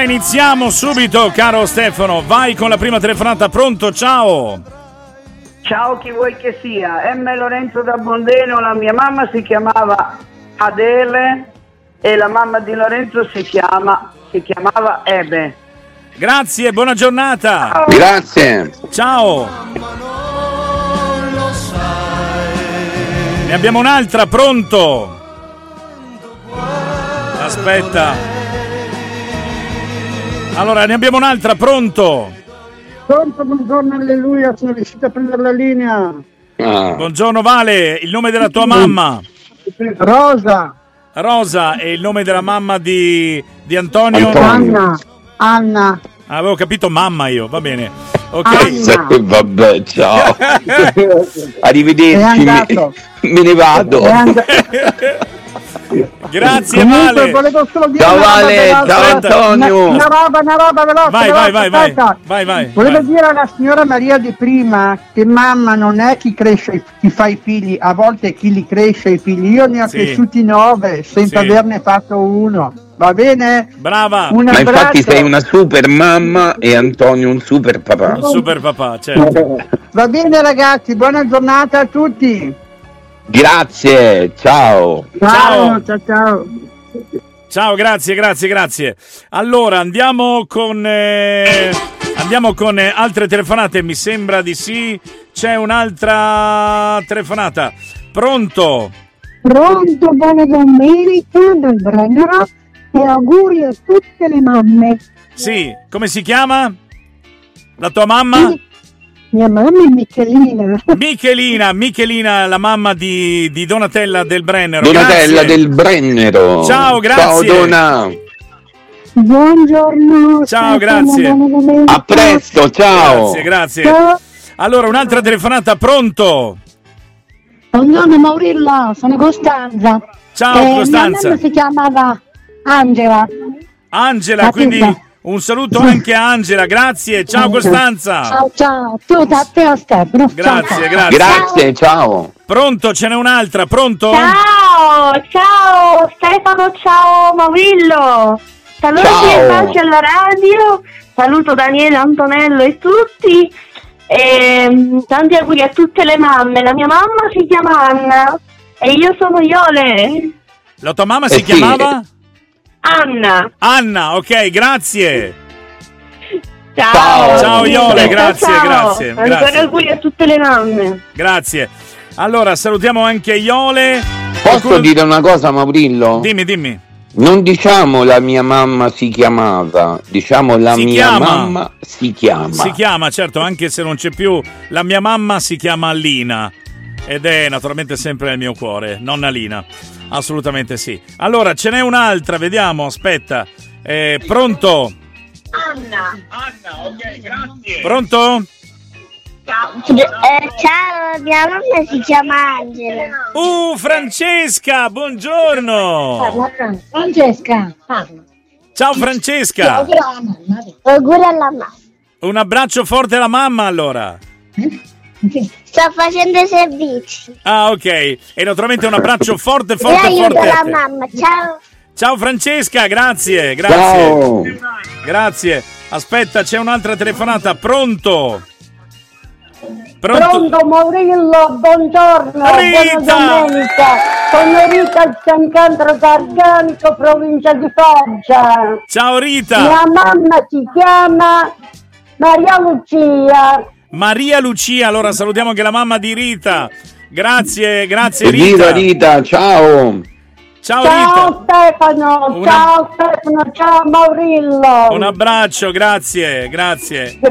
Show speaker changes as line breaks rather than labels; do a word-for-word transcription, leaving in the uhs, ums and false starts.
iniziamo subito, caro Stefano. Vai con la prima telefonata. Pronto? Ciao.
Ciao, chi vuoi che sia? M. Lorenzo da Bondeno. La mia mamma si chiamava Adele e la mamma di Lorenzo si chiama si chiamava Ebe.
Grazie, buona giornata.
Ciao.
Grazie.
Ciao. Ne abbiamo un'altra, pronto? Aspetta. Allora, ne abbiamo un'altra, pronto?
Pronto, buongiorno, alleluia, sono riuscito a prendere la linea.
Ah.
Buongiorno Vale, il nome della tua mamma?
Rosa.
Rosa, e il nome della mamma di, di Antonio?
Antonio.
Anna. Anna.
Avevo capito mamma io, va bene. Ok.
Anna.
Vabbè, ciao.
È
Arrivederci.
andato.
Me, me ne vado.
È andato.
Grazie
Comunque,
Vale.
volevo solo dire
Ciao
una roba
Vale,
veloce.
ciao Antonio.
Una, una roba, una roba veloce.
Vai,
veloce,
vai, vai, vai,
aspetta.
vai, vai.
Volevo
vai.
dire alla signora Maria di prima che mamma non è chi cresce, chi fa i figli, a volte è chi li cresce i figli. Io ne ho
Sì.
cresciuti nove senza
Sì.
averne fatto uno. Va bene?
Brava.
Un
Ma
abbraccio.
infatti sei una super mamma e Antonio un super papà.
Super papà, certo.
Va bene ragazzi, buona giornata a tutti.
Grazie, ciao.
Ciao.
Ciao, ciao, ciao.
Ciao, grazie, grazie, grazie. Allora, andiamo con eh, andiamo con eh, altre telefonate, mi sembra di sì. C'è un'altra telefonata. Pronto?
Pronto, buona domenica dal Brennero e auguri a tutte le mamme.
Sì, come si chiama? La tua mamma?
Mia mamma è Michelina.
Michelina, Michelina, la mamma di, di Donatella del Brennero.
Donatella
Grazie.
del Brennero.
Ciao, grazie.
Ciao Dona.
Buongiorno.
Ciao,
Stefano,
grazie.
buona domenica.
A presto, ciao.
Grazie, grazie.
Ciao.
Allora, un'altra telefonata, pronto?
Buongiorno Maurilla, sono Costanza.
Ciao,
Eh,
Costanza.
Mia mamma si chiamava Angela.
Angela,
La
quindi
testa.
un saluto anche a Angela, grazie. Ciao Costanza.
Ciao, ciao. Tu a te a Stefano. Ciao,
Grazie,
ciao.
grazie.
Grazie, ciao.
Pronto, ce n'è un'altra, pronto?
Ciao, ciao Stefano, ciao Maurillo, saluti
Ciao.
e baci alla radio, saluto Daniele, Antonello e tutti, e tanti auguri a tutte le mamme. La mia mamma si chiama Anna e io sono Iole.
La tua mamma
Eh
si
sì.
chiamava?
Anna,
Anna, ok, grazie.
ciao.
Ciao, Iole,
Ciao,
grazie,
ciao.
grazie,
Ancora
grazie.
auguri a tutte le mamme.
Grazie. Allora, salutiamo anche Iole.
Posso
Qualcuno-
dire una cosa, Maurillo?
Dimmi, dimmi.
Non diciamo la mia mamma si chiamava, diciamo la
Si
mia
chiama.
mamma si chiama.
Si chiama, certo, anche se non c'è più. La mia mamma si chiama Lina. Ed è naturalmente sempre nel mio cuore, nonna Lina. Assolutamente sì. Allora, ce n'è un'altra, vediamo, aspetta. Eh, pronto?
Anna.
Anna, ok, grazie. Pronto?
ciao, mia mamma si chiama Angela.
Uh, Francesca, buongiorno.
Francesca, parla.
Ciao Francesca.
Auguri alla mamma.
Un abbraccio forte alla mamma allora.
Sto facendo i servizi.
Ah, ok. E naturalmente un abbraccio forte,
E
forte,
aiuto
forte. a
la
te.
mamma, ciao.
Ciao Francesca, grazie, grazie.
Ciao.
Grazie. Aspetta, c'è un'altra telefonata. Pronto? Pronto?
Pronto Maurillo, buongiorno,
Rita!
buona domenica. Sono Rita il Giancandro Garganico, provincia di Foggia.
Ciao Rita.
Mia mamma si chiama Maria Lucia.
Maria Lucia, allora salutiamo anche la mamma di Rita. Grazie, grazie
Rita,
Rita.
Rita, ciao.
Ciao
Ciao
Rita.
Stefano,
Una-
ciao Stefano, ciao Maurillo.
Un abbraccio, grazie, grazie.